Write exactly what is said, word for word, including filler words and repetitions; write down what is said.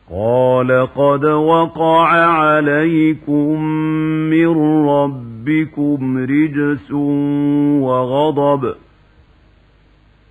قال قد وقع عليكم من ربكم رجس وغضب